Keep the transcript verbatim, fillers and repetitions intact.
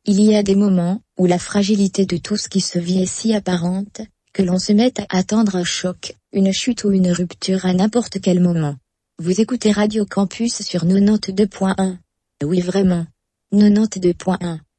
Il y a des moments où la fragilité de tout ce qui se vit est si apparente, que l'on se met à attendre un choc, une chute ou une rupture à n'importe quel moment. Vous écoutez Radio Campus sur quatre-vingt-deux point un. Oui vraiment. quatre-vingt-deux point un.